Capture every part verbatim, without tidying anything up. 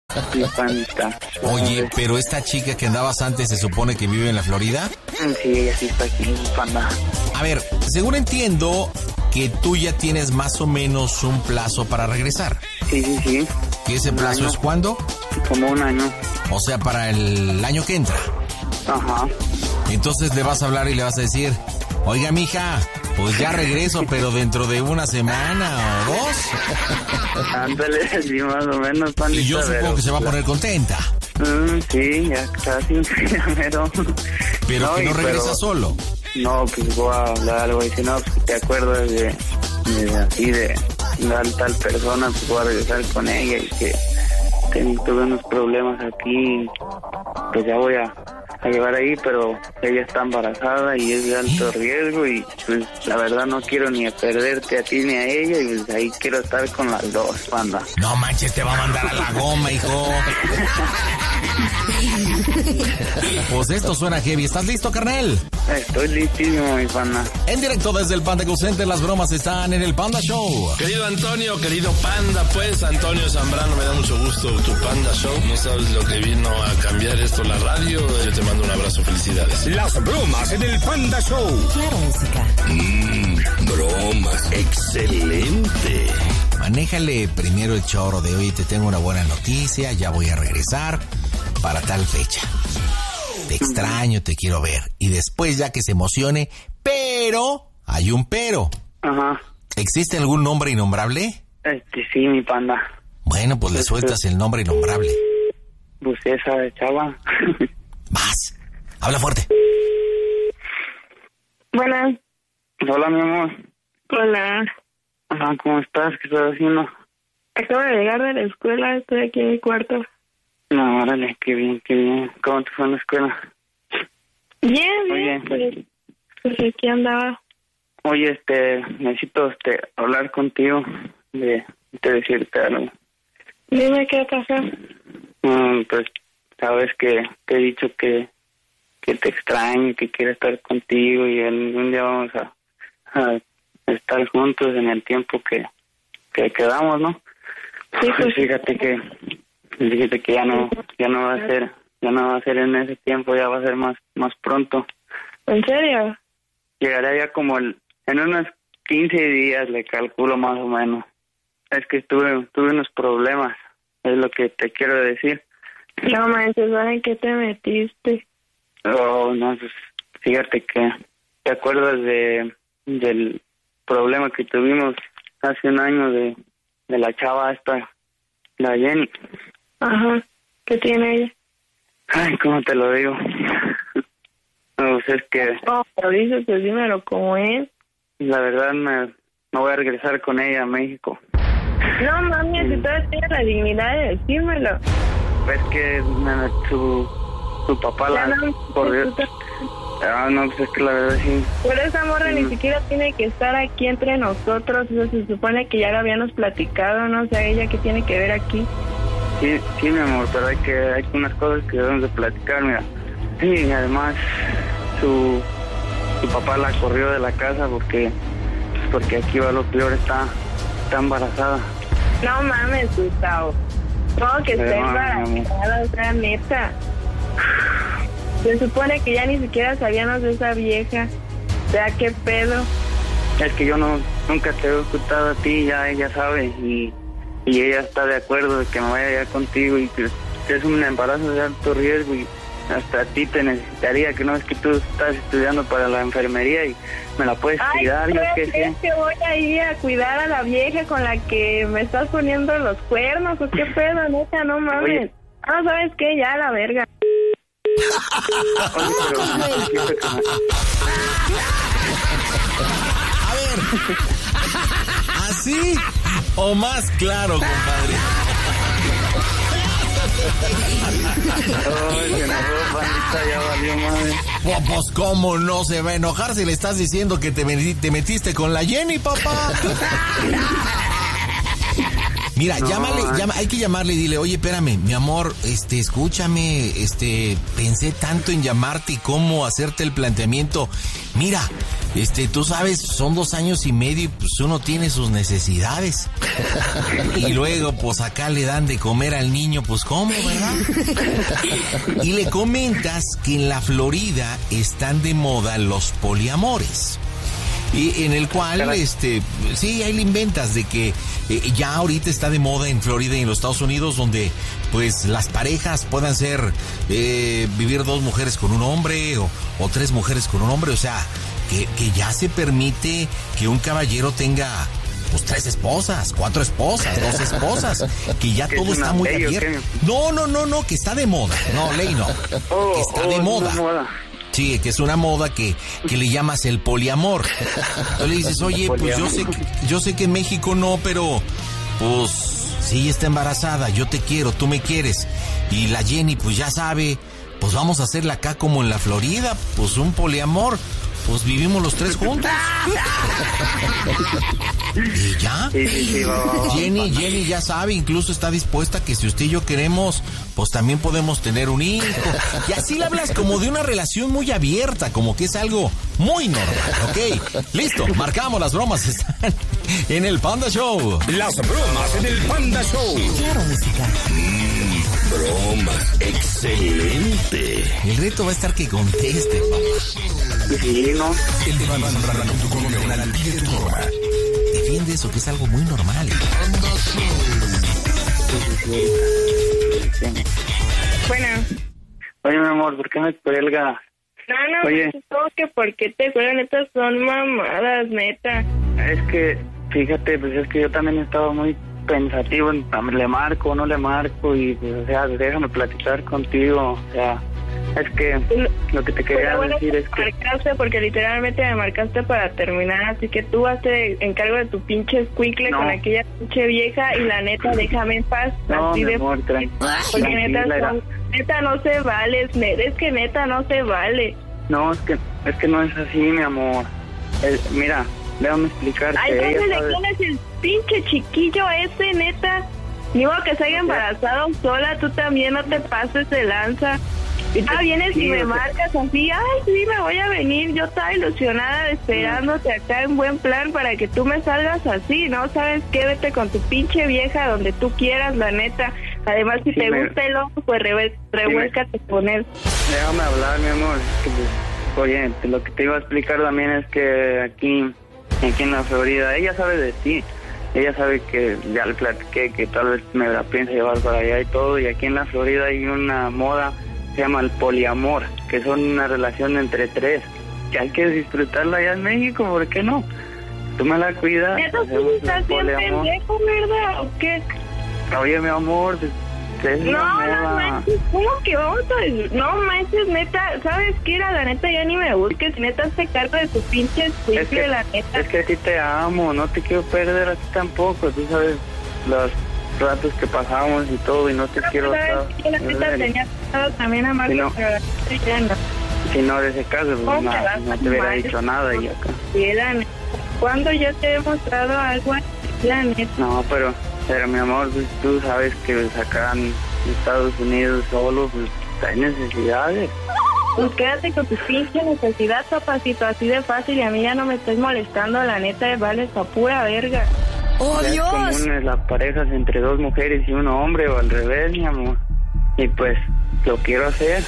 Sí, pandita. Oye, pero esta chica que andabas antes se supone que vive en la Florida. Sí, ella sí está aquí, panda. A ver, según entiendo que tú ya tienes más o menos un plazo para regresar. Sí, sí, sí. ¿Y ese plazo es cuándo? Como un año. O sea, para el año que entra. Ajá. Entonces le vas a hablar y le vas a decir, oiga, mija, pues ya regreso, pero dentro de una semana o dos. Ándale, sí, más o menos, pandita. Y yo supongo pero, que se va a poner contenta. Mm, sí, ya casi, ya mero. Pero no, que no regresa pero, solo. No, pues voy a hablar algo y si no, pues te acuerdas de, de así, de tal, tal persona, pues voy a regresar con ella y que ten, tuve unos problemas aquí, pues ya voy a, a llevar ahí, pero ella está embarazada y es de alto riesgo y pues la verdad no quiero ni a perderte a ti ni a ella y pues ahí quiero estar con las dos, panda. No manches, te va a mandar a la goma, hijo. Pues esto suena heavy. ¿Estás listo, carnal? Estoy listísimo, mi panda. En directo desde el Panda Cool Center, las bromas están en el Panda Show. Querido Antonio, querido Panda, pues, Antonio Zambrano, me da mucho gusto tu Panda Show. No sabes lo que vino a cambiar esto la radio. Yo te mando un abrazo, felicidades. Las bromas en el Panda Show. Claro, música. Mmm, bromas, excelente. Manéjale primero el choro de hoy. Te tengo una buena noticia, ya voy a regresar para tal fecha. Te extraño, te quiero ver. Y después ya que se emocione, pero hay un pero. Ajá. ¿Existe algún nombre innombrable? Este, sí, mi panda. Bueno, pues le sueltas el nombre innombrable. Pues esa chava. Vas, habla fuerte. Buenas. Hola, mi amor. Hola. Ajá, ¿cómo estás? ¿Qué estás haciendo? Acabo de llegar de la escuela, estoy aquí en mi cuarto. No, órale, qué bien, qué bien. ¿Cómo te fue en la escuela? Bien, Muy bien, bien. pues, pues aquí andaba. Oye, este, necesito este, hablar contigo de, de decirte algo. Dime qué pasó. Mm, pues, sabes que te he dicho que, que te extraño, que quiero estar contigo y algún día vamos a, a estar juntos en el tiempo que, que quedamos, ¿no? Sí, pues. Pues fíjate que, fíjate que ya no, ya no va a ser, ya no va a ser en ese tiempo, ya va a ser más, más pronto. ¿En serio? Llegaré ya como el, en unos quince días, le calculo más o menos. Es que tuve, tuve unos problemas, es lo que te quiero decir. No manches, ¿en qué te metiste? Oh, no, pues fíjate que, ¿te acuerdas de, del problema que tuvimos hace un año de, de la chava esta, la Jenny? Ajá, ¿qué tiene ella? Ay, ¿cómo te lo digo? No, pues es que... No, pero dices, pues dímelo como es. La verdad me, me voy a regresar con ella a México. No mami, si todavía tienes la dignidad de decírmelo. Es que me, su, su papá Ya la no, corrió. tú- Ah, no, pues es que la verdad sí. Pero esa morra Mm. ni siquiera tiene que estar aquí entre nosotros. Eso se supone que ya lo habíamos platicado, ¿no? O sea, ella qué tiene que ver aquí. Sí, sí, mi amor, pero hay que hay unas cosas que debemos de platicar, mira. Sí, y además su, su papá la corrió de la casa porque porque aquí va lo peor, está, está embarazada. No mames, Gustavo. No, que Pero, esté mami. embarazada, o sea, neta. Se supone que ya ni siquiera sabíamos de esa vieja. O sea, qué pedo. Es que yo no nunca te he ocultado a ti, ya ella sabe y, y ella está de acuerdo de que me vaya allá contigo y que es un embarazo de alto riesgo y hasta a ti te necesitaría, que no es que tú estás estudiando para la enfermería y me la puedes Ay, cuidar, yo ¿crees qué sé. que voy a ir a cuidar a la vieja con la que me estás poniendo los cuernos? ¿O qué pedo, neta? No mames. Oye. No, ¿sabes qué? Ya, la verga. Oye, pero necesito que me- A ver, ¿así o más claro, compadre? Ay, se enojó, pandita, ya valió madre. Pues, pues, ¿cómo no se va a enojar si le estás diciendo que te, meti- te metiste con la Jenny, papá? Mira, No, llámale, llama, hay que llamarle y dile, oye, espérame, mi amor, este, escúchame, este, pensé tanto en llamarte y cómo hacerte el planteamiento. Mira, este, tú sabes, son dos años y medio y pues uno tiene sus necesidades. Y luego, pues acá le dan de comer al niño, pues ¿cómo, verdad? Y le comentas que en la Florida están de moda los poliamores. Y en el cual, este, sí, ahí le inventas de que eh, ya ahorita está de moda en Florida y en los Estados Unidos, donde pues las parejas puedan ser, eh, vivir dos mujeres con un hombre o, o tres mujeres con un hombre, o sea, que, que ya se permite que un caballero tenga pues tres esposas, cuatro esposas, dos esposas, que ya todo está muy abierto. No, no, no, no, que está de moda, no, ley no, Oh, que está oh, de moda. moda. Sí, que es una moda que, que le llamas el poliamor. Tú le dices, oye, pues yo sé, que, yo sé que en México no, pero pues sí está embarazada, yo te quiero, tú me quieres. Y la Jenny pues ya sabe, pues vamos a hacerla acá como en la Florida, pues un poliamor. Pues vivimos los tres juntos. ¿Y ya? Sí, sí, sí, va, va, va, Jenny, va. Jenny ya sabe, incluso está dispuesta que si usted y yo queremos, pues también podemos tener un hijo. Y así le hablas como de una relación muy abierta, como que es algo muy normal, ¿ok? Listo, marcamos las bromas, están en el Panda Show. Las bromas en el Panda Show. Claro, música. Mm, bromas, excelente. El reto va a estar que conteste, papá. Sí, ¿no? El de Panda Zambrano con tu Colombia, una pide tu broma. Defiende eso, que es algo muy normal. Bueno, Oye, mi amor, ¿por qué me cuelga? no, no, Oye. pues, todo que porque te juegan, netas son mamadas, neta. Es que, fíjate, pues es que yo también he estado muy pensativo en le marco o no le marco y, pues, o sea, déjame platicar contigo, o sea, es que lo que te quería Pero bueno, decir es que... marcaste porque literalmente me marcaste para terminar, así que tú hazte encargo de tu pinche escuincle No. con aquella pinche vieja y la neta déjame en paz. No, así mi de amor, tran- porque neta, tranquila, son- neta no se vale, es, ne- es que neta no se vale. No, es que, es que no es así, mi amor. El- mira, déjame explicarte. Ay, ella entonces, ¿de sabe- quién es el pinche chiquillo ese, neta? Ni modo que se haya embarazado sola, tú también no te pases de lanza. Y tú vienes Sí, y me o sea- marcas así, ay, sí, me voy a venir. Yo estaba ilusionada esperándote acá en buen plan para que tú me salgas así, ¿no? ¿Sabes qué? Vete con tu pinche vieja donde tú quieras, la neta. Además, si Sí, te me- gusta el ojo, pues revuel- revuélcate con él. Déjame hablar, mi amor. Es que, pues, oye, te- lo que te iba a explicar también es que aquí, aquí en la Florida, ella sabe de ti. Ella sabe que ya le platiqué que tal vez me la piensa llevar para allá y todo. Y aquí en la Florida hay una moda, se llama el poliamor, que son una relación entre tres. Que hay que disfrutarla allá en México, ¿por qué no? Tú me la cuidas. ¿Neta tú hacemos estás el bien poliamor. pendejo, verdad? ¿O qué? Oye, mi amor, pues, es No, una no moda. manches, ¿cómo que vamos a...? No manches, neta, ¿sabes qué era? La neta ya ni me busques, neta, hazte cargo de tu pinche Es escuincle, que, la neta. es que sí te amo, no te quiero perder a ti tampoco, tú sabes los ratos que pasamos y todo, y no te No, quiero... pues, ¿sabes qué? La estar- neta tenía pensado también a Marco, Sí, no. pero la neta ya no. Si no, de ese caso, pues ¿Cómo no, te vas no a te hubiera mal? dicho nada y acá. Sí, la neta. ¿Cuándo yo te he demostrado algo? La neta. No, pero, pero mi amor, pues, tú sabes que pues, acá en Estados Unidos solo pues, hay necesidades. Pues quédate con tu pinche necesidad, papacito, así de fácil, y a mí ya no me estés molestando, la neta, vale esa pura verga. ¡Oh, Ya es Dios! comunes las parejas entre dos mujeres y un hombre o al revés, mi amor. Y pues, lo quiero hacer.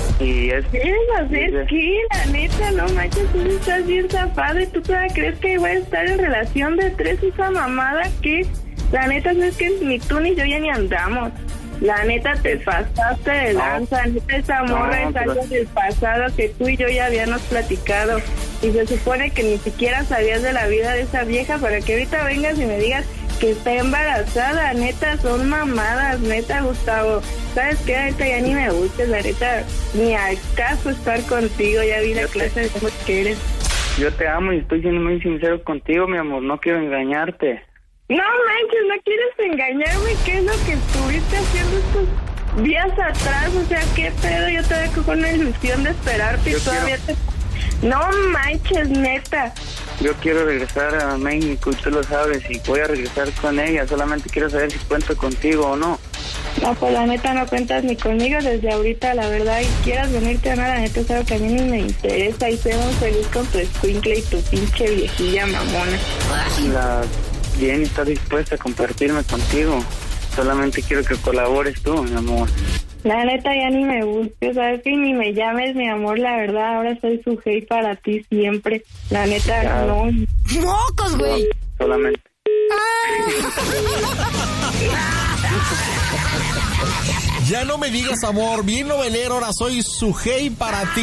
Y es... ¿Quieres hacer qué? La neta, no manches, tú estás bien zafado y tú todavía crees que voy a estar en relación de tres, esa mamada que... La neta, no es que ni tú ni yo ya ni andamos. La neta, te pasaste de No. lanza. Neta, esa morra No, es algo pero- del pasado que tú y yo ya habíamos platicado. Y se supone que ni siquiera sabías de la vida de esa vieja para que ahorita vengas y me digas que está embarazada. Neta, son mamadas, neta, Gustavo. ¿Sabes qué? Ahorita ya ni me busques, la neta, ni al caso estar contigo. Ya vi la Yo te- clase de cómo que eres. Yo te amo y estoy siendo muy sincero contigo, mi amor, no quiero engañarte. No manches, no quieres engañarme. ¿Qué es lo que estuviste haciendo estos días atrás? O sea, ¿qué pedo? Yo todavía con una ilusión de esperarte y Yo todavía te, No manches, neta. Yo quiero regresar a México y tú lo sabes y voy a regresar con ella. Solamente quiero saber si cuento contigo o no. No, pues la neta no cuentas ni conmigo desde ahorita, la verdad. Y quieras venirte o no, la neta es algo que a mí ni me interesa. Y soy muy feliz con tu escuincle y tu pinche viejilla mamona. La Jenny está dispuesta a compartirme contigo. Solamente quiero que colabores tú, mi amor. La neta ya ni me busques, ¿sabes? Que ni me llames, mi amor, la verdad. Ahora soy su hate para ti siempre. La neta, ya. No. ¡Mocos, güey! No, solamente. Ya no me digas, amor, bien novelero, ahora soy su hey para ti.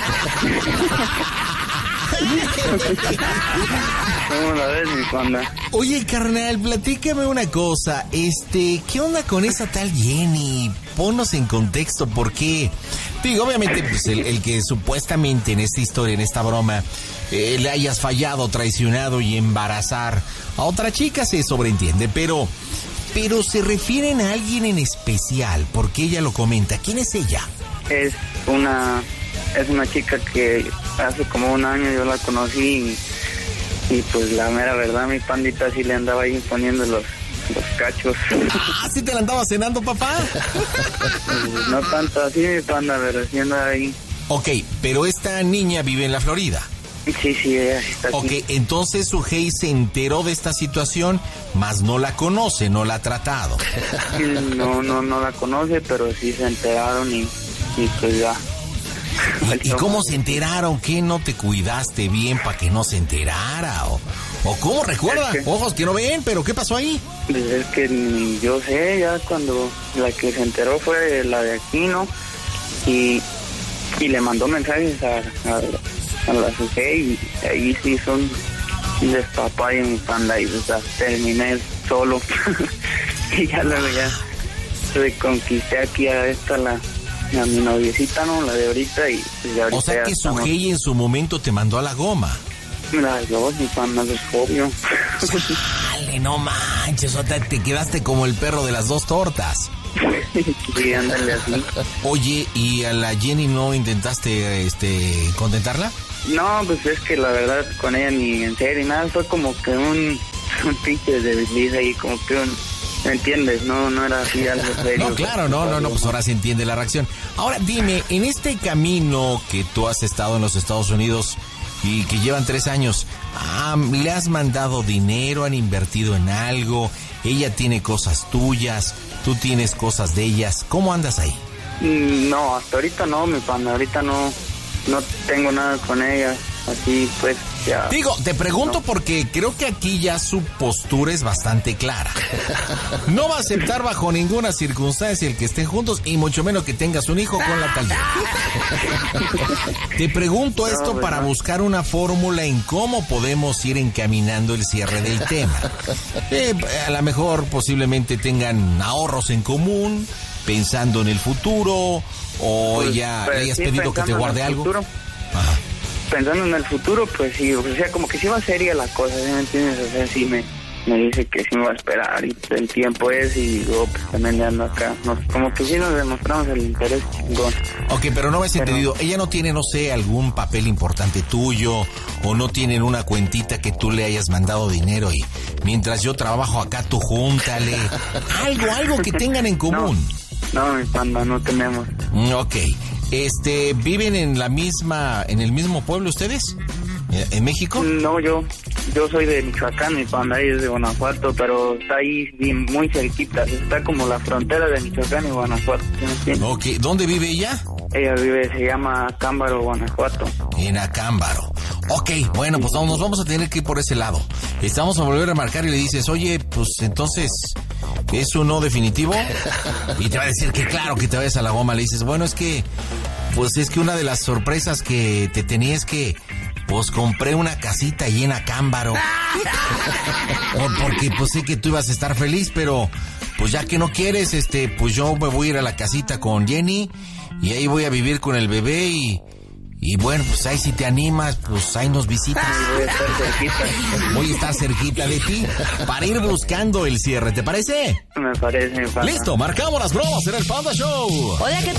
¿Cómo la ves, mi panda? Oye, carnal, platícame una cosa, este, ¿qué onda con esa tal Jenny? Ponnos en contexto, porque, digo, obviamente, pues, el, el que supuestamente en esta historia, en esta broma, eh, le hayas fallado, traicionado y embarazar a otra chica se sobreentiende, pero... Pero se refieren a alguien en especial, porque ella lo comenta. ¿Quién es ella? Es una es una chica que hace como un año yo la conocí y, y pues la mera verdad, mi pandita sí le andaba ahí poniendo los, los cachos. Ah, ¿sí te la andaba cenando, papá? Pues no tanto así, mi panda, pero sí andaba ahí. Ok, pero esta niña vive en la Florida. Sí, sí, ella sí está aquí. Ok, entonces su hey se enteró de esta situación, mas no la conoce, no la ha tratado. No, no, no la conoce, pero sí se enteraron y, y pues ya. ¿Y, ¿Y cómo se enteraron? ¿Qué no te cuidaste bien para que no se enterara? ¿O, o cómo? Recuerda, es que, ojos que no ven, pero ¿qué pasó ahí? Pues es que ni yo sé, ya cuando la que se enteró fue la de aquí, ¿no? Y, y le mandó mensajes a... a a la C G y ahí sí son un despapalle en mi panda y o sea, terminé solo y ya luego ya reconquisté aquí a esta la a mi noviecita, ¿no? La de ahorita y pues ya ahorita. O sea que su estamos... hey en su momento te mandó a la goma. Las dos, mi panda, es obvio. Dale, no manches, o sea, te quedaste como el perro de las dos tortas. Sí, ándale así. Oye, ¿y a la Jenny no intentaste este contentarla? No, pues es que la verdad con ella ni en serio nada, fue como que un, un pinche de desliz ahí, como que un, ¿me entiendes? No, no era así algo serio. No, claro, no, no, no, pues ahora se entiende la reacción. Ahora dime, en este camino que tú has estado en los Estados Unidos y que llevan tres años, ah, ¿le has mandado dinero? ¿Han invertido en algo? ¿Ella tiene cosas tuyas? ¿Tú tienes cosas de ellas? ¿Cómo andas ahí? No, hasta ahorita no, mi pana, ahorita no, no tengo nada con ella, así pues ya. Digo, te pregunto no. Porque creo que aquí ya su postura es bastante clara. No va a aceptar bajo ninguna circunstancia el que estén juntos y mucho menos que tengas un hijo con la tal. Te pregunto esto no, pues para no. buscar una fórmula en cómo podemos ir encaminando el cierre del tema. Eh, a lo mejor posiblemente tengan ahorros en común, pensando en el futuro, o pues, ya pues, le hayas sí, pedido que te guarde algo. Futuro. Ajá. Pensando en el futuro, pues sí, o sea, como que sí va seria la cosa, ¿sí me entiendes? O sea, sí me, me dice que sí me va a esperar y el tiempo es y luego pues también le ando acá. Nos, como que sí nos demostramos el interés chingón. Ok, pero no me has pero... entendido, ella no tiene, no sé, algún papel importante tuyo o no tienen una cuentita que tú le hayas mandado dinero y mientras yo trabajo acá tú júntale. Algo, algo que tengan en común. No, no mi panda, no tenemos. Ok. Este, ¿viven en la misma, en el mismo pueblo ustedes? ¿En México? No, yo, yo soy de Michoacán, mi panda, ella es de Guanajuato, pero está ahí muy cerquita, está como la frontera de Michoacán y Guanajuato, ¿sí me entiendes? Ok, ¿dónde vive ella? Ella vive, se llama Acámbaro, Guanajuato. En Acámbaro. Ok, bueno, pues nos vamos a tener que ir por ese lado. Estamos a volver a marcar y le dices, oye, pues entonces, ¿es un no definitivo? Y te va a decir que claro, que te vayas a la goma. Le dices, bueno, es que, pues es que una de las sorpresas que te tenía es que, pues compré una casita ahí en Acámbaro. Porque pues sé que tú ibas a estar feliz, pero pues ya que no quieres, este, pues yo me voy a ir a la casita con Jenny y ahí voy a vivir con el bebé y... Y bueno, pues ahí si te animas, pues ahí nos visitas. Voy a estar cerquita. Voy a estar cerquita de ti para ir buscando el cierre, ¿te parece? Me parece, me parece. Listo, marcamos las bromas en el Panda Show. Hola, ¿qué tal?